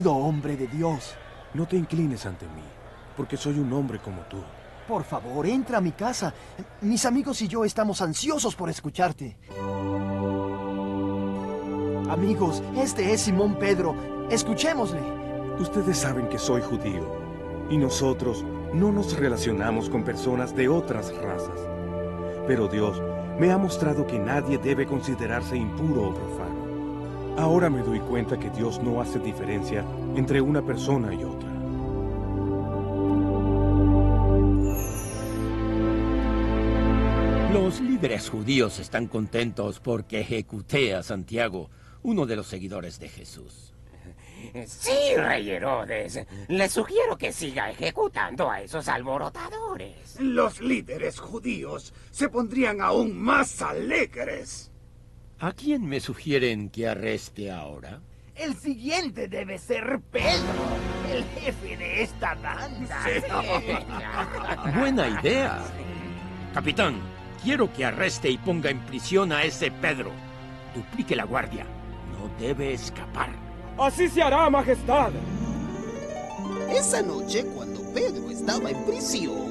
Hombre de Dios. No te inclines ante mí, porque soy un hombre como tú. Por favor, entra a mi casa. Mis amigos y yo estamos ansiosos por escucharte. Amigos, este es Simón Pedro. Escuchémosle. Ustedes saben que soy judío, y nosotros no nos relacionamos con personas de otras razas. Pero Dios me ha mostrado que nadie debe considerarse impuro o profano. Ahora me doy cuenta que Dios no hace diferencia entre una persona y otra. Los líderes judíos están contentos porque ejecuté a Santiago, uno de los seguidores de Jesús. Sí, rey Herodes. Le sugiero que siga ejecutando a esos alborotadores. Los líderes judíos se pondrían aún más alegres. ¿A quién me sugieren que arreste ahora? El siguiente debe ser Pedro, el jefe de esta banda. Buena idea. Capitán, quiero que arreste y ponga en prisión a ese Pedro. Duplique la guardia. No debe escapar. ¡Así se hará, majestad! Esa noche, cuando Pedro estaba en prisión,